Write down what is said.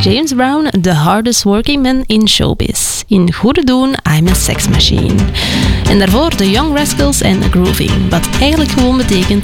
James Brown, The Hardest Working Man in Showbiz. In Goede Doen, I'm a Sex Machine. En daarvoor The Young Rascals en Grooving, wat eigenlijk gewoon betekent